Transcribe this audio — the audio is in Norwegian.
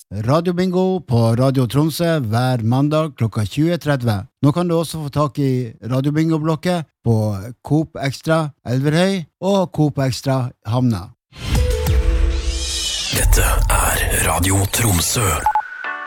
Radio Bingo på Radio Tromsø hver mandag klokka 20:30. Nå kan du også få tak i Radio Bingo-blokket på Coop Extra Elverhøy og Coop Extra Havna. Dette Radio Tromsø.